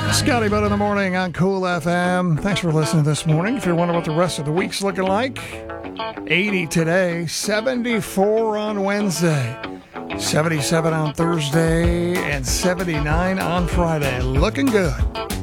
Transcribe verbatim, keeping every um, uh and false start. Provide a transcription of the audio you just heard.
Scotty Bud in the morning on Cool F M. Thanks for listening this morning. If you're wondering what the rest of the week's looking like, eighty today, seventy-four on Wednesday, seventy-seven on Thursday, and seventy-nine on Friday. Looking good.